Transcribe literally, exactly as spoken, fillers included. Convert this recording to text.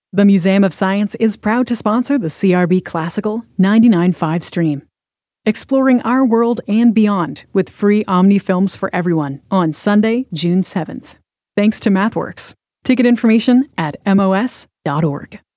The Museum of Science is proud to sponsor the C R B Classical ninety-nine point five stream. Exploring our world and beyond with free Omni films for everyone on Sunday, June seventh. Thanks to MathWorks. Ticket information at M O S dot org.